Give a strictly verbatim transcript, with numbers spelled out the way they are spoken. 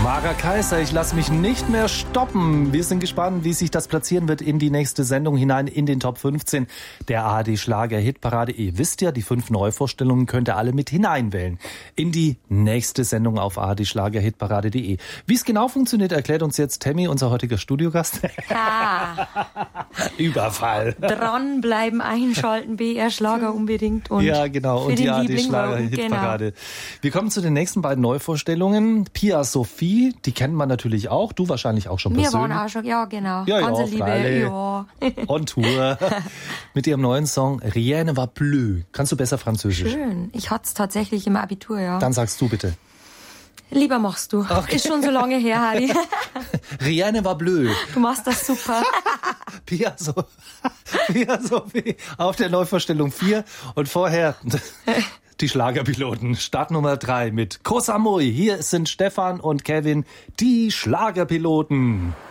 Mara Kaiser, ich lasse mich nicht mehr stoppen. Wir sind gespannt, wie sich das platzieren wird in die nächste Sendung hinein, in den Top fünfzehn der A R D Schlager Hitparade. Ihr wisst ja, die fünf Neuvorstellungen könnt ihr alle mit hineinwählen in die nächste Sendung auf a r d schlager hitparade punkt d e. Wie es genau funktioniert, erklärt uns jetzt Tammy, unser heutiger Studiogast. Ha. Überfall. Dranbleiben, einschalten, B R Schlager unbedingt. Und ja, genau. Und die A R D Schlager Hitparade. Genau. Wir kommen zu den nächsten beiden Neuvorstellungen. Pia Sophie, die kennt man natürlich auch. Du wahrscheinlich auch schon persönlich. Wir waren auch schon, ja genau. Ja, ja, Unsere Liebe, ja. On Tour. Mit ihrem neuen Song Rien ne va plus. Kannst du besser Französisch? Schön. Ich hatte es tatsächlich im Abitur, ja. Dann sagst du bitte. Lieber machst du. Okay. Ist schon so lange her, Harry. Rien ne va plus. Du machst das super. Pia, so, Pia Sophie auf der Neuvorstellung vier und vorher die Schlagerpiloten. Start Nummer drei mit Koh Samui. Hier sind Stefan und Kevin, die Schlagerpiloten.